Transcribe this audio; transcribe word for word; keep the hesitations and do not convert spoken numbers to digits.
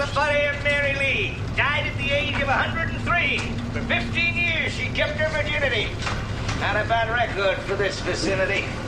the body of Mary Lee. Died at the age of one hundred three. For fifteen years, she kept her virginity. Not a bad record for this vicinity.